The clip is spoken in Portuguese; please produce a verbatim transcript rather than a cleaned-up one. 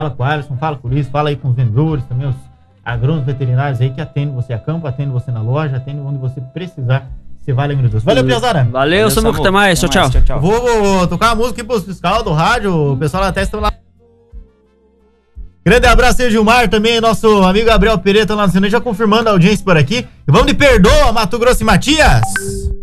Fala com o Alisson, fala com o Luiz, fala aí com os vendedores, também os agrônomos veterinários aí que atendem você a campo, atendem você na loja, atendem onde você precisar. Você vai, agridoce. Valeu, Piazara. Valeu, Valeu Samuco, até mais. Tchau, tchau. tchau, tchau. Vou, vou tocar uma música aqui pros fiscal do rádio, o pessoal da testa lá. Grande abraço aí, Gilmar, também, nosso amigo Gabriel Pereira, lá no Cine, já confirmando a audiência por aqui. E vamos de Perdoa, Mato Grosso e Matias.